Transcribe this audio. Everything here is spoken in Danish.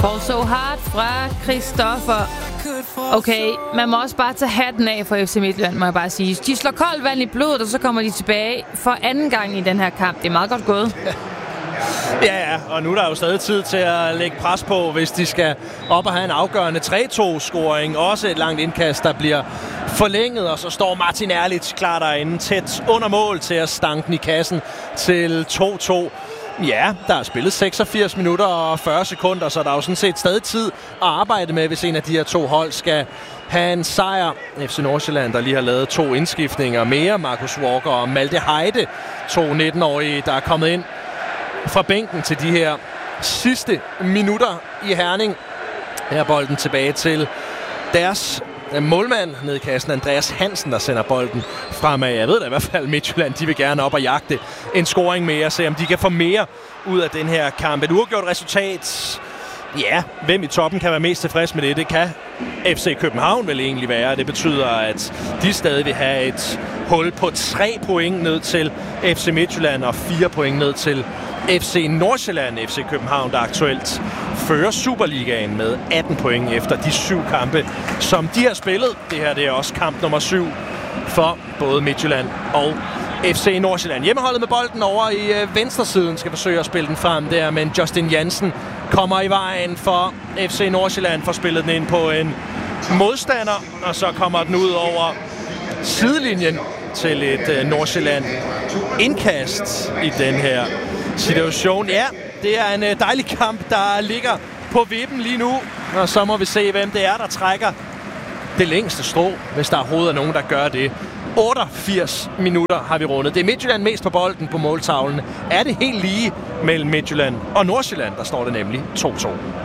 Fall So Hard fra Christoffer. Okay, man må også bare tage hatten af for FC Midtjylland, må jeg bare sige. De slår koldt vand i blodet, og så kommer de tilbage for anden gang i den her kamp. Det er meget godt gået. Ja, og nu er der jo stadig tid til at lægge pres på, hvis de skal op og have en afgørende 3-2-scoring. Også et langt indkast, der bliver forlænget, og så står Martin Erlich klar derinde, tæt under mål til at stanke den i kassen til 2-2. Ja, der er spillet 86 minutter og 40 sekunder, så der er jo sådan set stadig tid at arbejde med, hvis en af de her to hold skal have en sejr. FC Nordsjælland, der lige har lavet 2 indskiftninger mere, Marcus Walker og Malte Heide, 2 19-årige, der er kommet ind fra bænken til de her sidste minutter i Herning. Her er bolden tilbage til deres målmand nede i kassen, Andreas Hansen, der sender bolden fremad. Jeg ved da i hvert fald, Midtjylland, de vil gerne op og jagte en scoring mere, se om de kan få mere ud af den her kamp. Et uafgjort resultat. Ja, hvem i toppen kan være mest tilfreds med det? Det kan FC København vel egentlig være. Det betyder, at de stadig vil have et hul på 3 point ned til FC Midtjylland og 4 point ned til FC Nordsjælland. FC København, der aktuelt fører Superligaen med 18 point efter de 7 kampe, som de har spillet. Det her, det er også kamp nummer 7 for både Midtjylland og FC Nordsjælland. Hjemmeholdet med bolden over i venstresiden skal forsøge at spille den frem der, men Justin Jansen kommer i vejen for FC Nordsjælland, får spillet den ind på en modstander, og så kommer den ud over sidelinjen til et Nordsjælland indkast i den her situation. Ja, det er en dejlig kamp, der ligger på vippen lige nu, og så må vi se, hvem det er, der trækker det længste strå, hvis der overhovedet er nogen, der gør det. 88 minutter har vi rundet. Det er Midtjylland mest på bolden på måltavlen. Er det helt lige mellem Midtjylland og Nordsjælland, der står det nemlig 2-2.